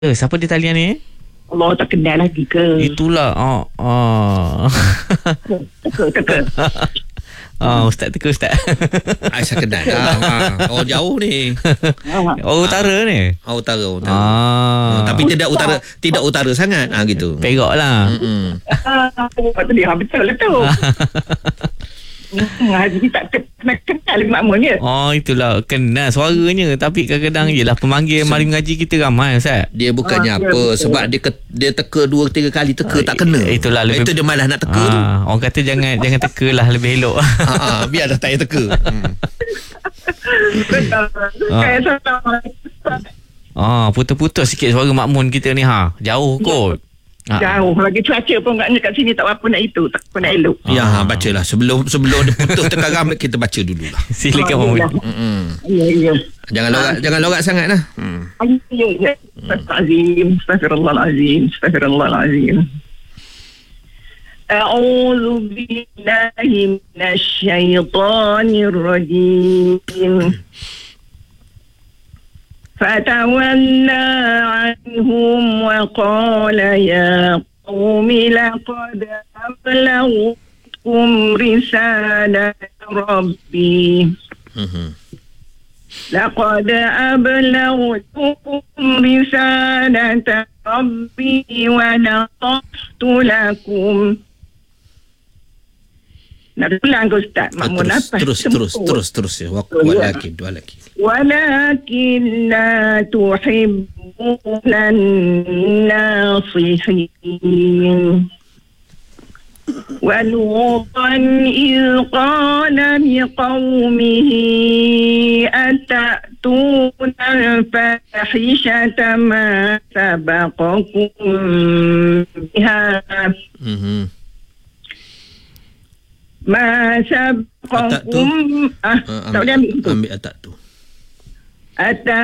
Siapa di talian ni? Allah, tak kenal lagi ke? Itulah. Teka. Ustaz teka Ustaz. Aisyah kenal dah. Orang jauh ni. Orang utara ni. Utara. Tapi Ustaz. tidak utara sangat. Gitu. Perak lah. Betul dia, betul lah tu. Haji tak kenal lagi makmun ya. Itulah. Kenal suaranya. Tapi kadang-kadang yelah pemanggil mari mengaji kita ramai Ustaz. Dia bukannya apa. betul. Sebab dia teka 2-3 kali teka tak kena. Itulah lebih. Itu dia malas nak teka tu. Orang kata jangan teka lah, lebih elok. Biar dah tak payah teka. Betul. Putus-putus sikit suara makmun kita ni. Jauh kot. Jauh lagi cuaca pun katnya kat sini tak apa nak itu, tak apa nak elok. Ya, bacalah. Sebelum dia putus tekaram, kita baca dululah. Silakan Mahmud. Ya. Jangan lorak sangat lah. Ya. Astaghfirullahalazim. A'udzu billahi minasyaitonir rajim. فتولى عنهم وقال يا قوم لقد أبلغتكم رسالة ربي لقد أبلغتكم رسالة ربي ونصحت لكم. Nak ulang ke Ustaz? Makmun apa? Terus ya. Walakin لا تحبون الناصحين. ولوطا إذ قال لقومه أتأتون الفاحشة ما سبقكم بها ما سبقكم. Tak boleh ambil itu. Ambil atak tu.